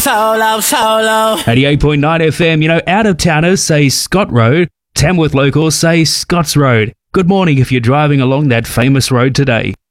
88.9 FM, you know, out-of-towners say Scott Road, Tamworth locals say Scott's Road. Good morning if you're driving along that famous road today.